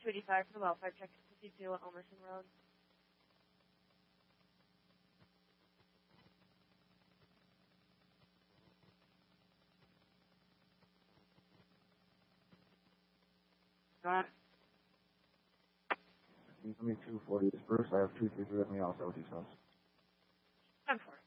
285 for the welfare check, 52 Emerson Road. Got it. Give me 240. Bruce, I have 233 with me also with these folks. 10-4.